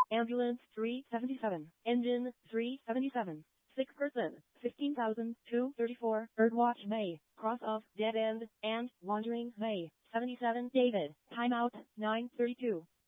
Ambulance 377. Engine 377. Sick person 15,234. Birdwatch May. Cross of Dead End and Wandering May. 77. David. Timeout 9:32.